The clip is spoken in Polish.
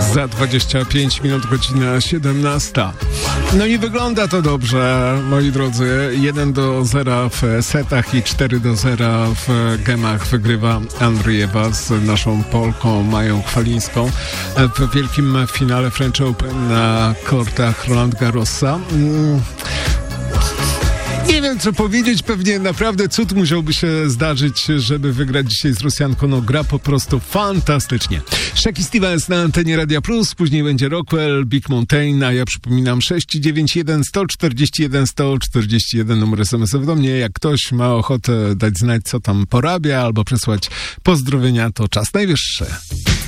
Za 25 minut godzina 17. No i wygląda to dobrze, moi drodzy. 1-0 w setach i 4-0 w gemach wygrywa Andrieva z naszą Polką Mają Chwalińską w wielkim finale French Open na kortach Roland Garrosa. Nie wiem, co powiedzieć, pewnie naprawdę cud musiałby się zdarzyć, żeby wygrać dzisiaj z Rosjanką. No, gra po prostu fantastycznie. Shaki Stevens na antenie Radia Plus, później będzie Rockwell, Big Mountain, a ja przypominam 691 141 141 numer SMS-owy do mnie. Jak ktoś ma ochotę dać znać, co tam porabia, albo przesłać pozdrowienia, to czas najwyższy.